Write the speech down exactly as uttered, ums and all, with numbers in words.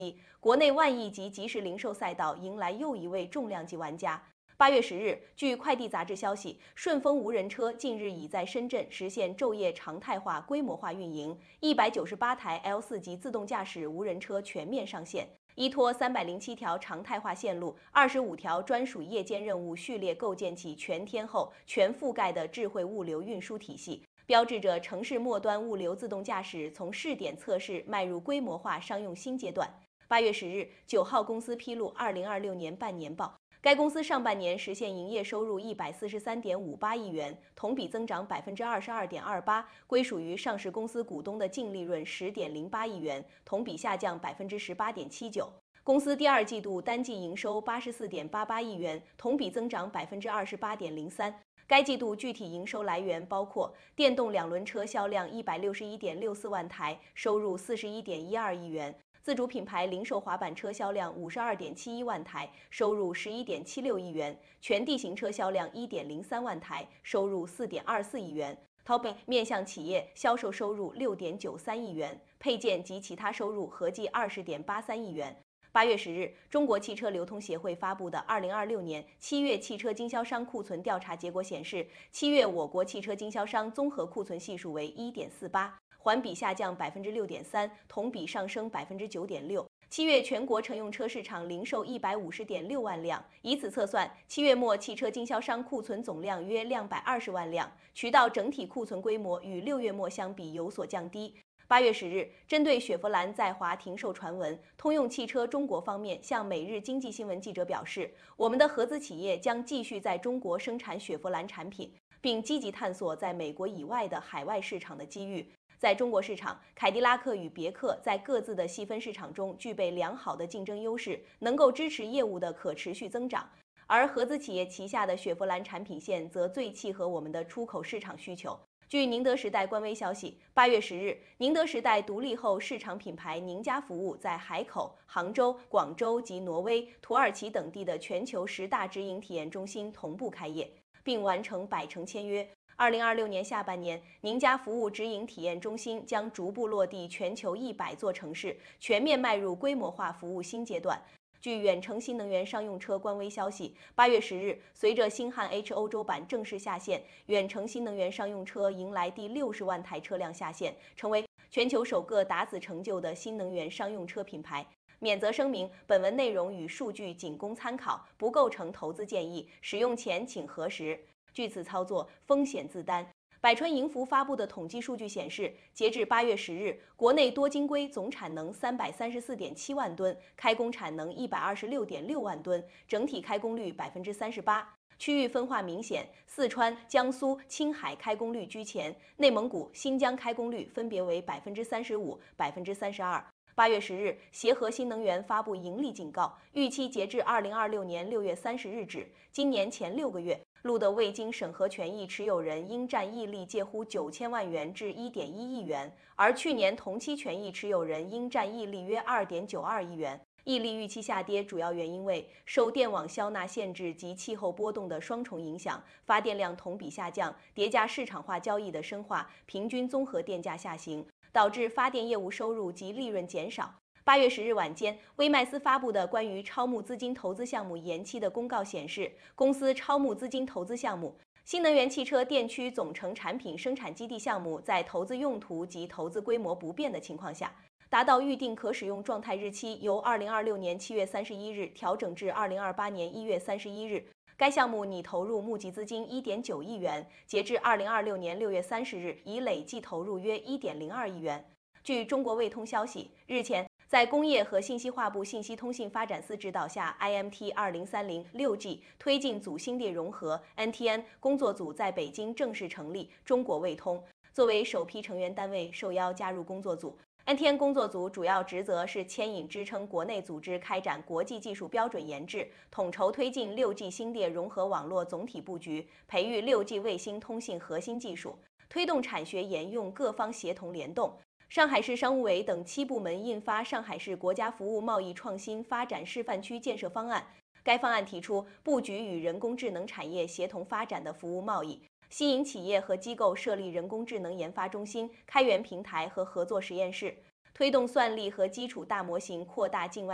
国内万亿级即时零售赛道迎来又一位重量级玩家。八月十日，据快递杂志消息，顺丰无人车近日已在深圳实现昼夜常态化、规模化运营，一百九十八台 L 四 级自动驾驶无人车全面上线，依托三百零七条常态化线路、二十五条专属夜间任务序列，构建起全天候、全覆盖的智慧物流运输体系，标志着城市末端物流自动驾驶从试点测试迈入规模化商用新阶段。八月十日，九号公司披露二零二六年半年报。该公司上半年实现营业收入一百四十三点五八亿元，同比增长百分之二十二点二八，归属于上市公司股东的净利润十点零八亿元，同比下降百分之十八点七九。公司第二季度单季营收八十四点八八亿元，同比增长百分之二十八点零三。该季度具体营收来源包括电动两轮车销量一百六十一点六四万台，收入四十一点一二亿元。自主品牌零售滑板车销量五十二点七一万台，收入十一点七六亿元；全地形车销量一点零三万台，收入四点二四亿元。淘宝面向企业销售收入六点九三亿元，配件及其他收入合计二十点八三亿元。八月十日，中国汽车流通协会发布的二零二六年七月汽车经销商库存调查结果显示，七月我国汽车经销商综合库存系数为一点四八。环比下降百分之六点三，同比上升百分之九点六。七月全国乘用车市场零售一百五十点六万辆，以此测算，七月末汽车经销商库存总量约两百二十万辆，渠道整体库存规模与六月末相比有所降低。八月十日，针对雪佛兰在华停售传闻，通用汽车中国方面向每日经济新闻记者表示，我们的合资企业将继续在中国生产雪佛兰产品，并积极探索在美国以外的海外市场的机遇。在中国市场，凯迪拉克与别克在各自的细分市场中具备良好的竞争优势，能够支持业务的可持续增长。而合资企业旗下的雪佛兰产品线则最契合我们的出口市场需求。据宁德时代官微消息，八月十日，宁德时代独立后市场品牌宁家服务在海口、杭州、广州及挪威、土耳其等地的全球十大直营体验中心同步开业，并完成百城签约。二零二六年下半年，宁家服务直营体验中心将逐步落地全球一百座城市，全面迈入规模化服务新阶段。据远程新能源商用车官微消息，八月十日，随着星汉 H 欧洲版正式下线，远程新能源商用车迎来第六十万台车辆下线，成为全球首个达此成就的新能源商用车品牌。免责声明：本文内容与数据仅供参考，不构成投资建议，使用前请核实。据此操作，风险自担。百川盈福发布的统计数据显示，截至八月十日，国内多晶硅总产能三百三十四点七万吨，开工产能一百二十六点六万吨，整体开工率百分之三十八。区域分化明显，四川、江苏、青海开工率居前，内蒙古、新疆开工率分别为百分之三十五、百分之三十二。八月十日，协和新能源发布盈利警告，预期截至二零二六年六月三十日止，今年前六个月，录得未经审核权益持有人应占溢利介乎九千万元至一点一亿元，而去年同期权益持有人应占溢利约二点九二亿元。溢利预期下跌主要原因为受电网销纳限制及气候波动的双重影响，发电量同比下降，叠加市场化交易的深化，平均综合电价下行，导致发电业务收入及利润减少。八月十日晚间，威迈斯发布的关于超募资金投资项目延期的公告显示，公司超募资金投资项目新能源汽车电驱总成产品生产基地项目在投资用途及投资规模不变的情况下，达到预定可使用状态日期由二零二六年七月三十一日调整至二零二八年一月三十一日。该项目拟投入募集资金一点九亿元，截至二零二六年六月三十日，已累计投入约一点零二亿元。据中国卫通消息，日前，在工业和信息化部信息通信发展司指导下 ，I M T 二零三零 六 G 推进组芯列融合 N T N 工作组在北京正式成立，中国卫通作为首批成员单位受邀加入工作组。N T N 工作组主要职责是牵引支撑国内组织开展国际技术标准研制，统筹推进 六 G 芯列融合网络总体布局，培育 六 G 卫星通信核心技术，推动产学研用各方协同联动。上海市商务委等七部门印发《上海市国家服务贸易创新发展示范区建设方案》。该方案提出布局与人工智能产业协同发展的服务贸易，吸引企业和机构设立人工智能研发中心、开源平台和合作实验室，推推动算力和基础大模型扩大境外